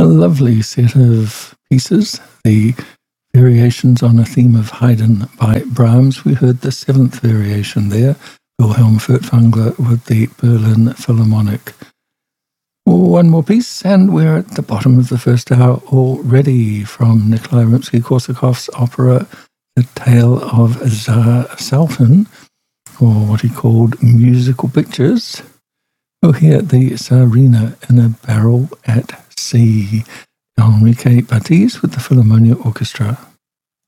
lovely set of pieces. The variations on a theme of Haydn by Brahms. We heard the seventh variation there, Wilhelm Furtwängler with the Berlin Philharmonic. One more piece, and we're at the bottom of the first hour already, from Nikolai Rimsky-Korsakov's opera The Tale of Tsar Saltan, or what he called musical pictures. We'll hear the Tsarina in a Barrel at Sea. Enrique Batiz with the Philharmonia Orchestra.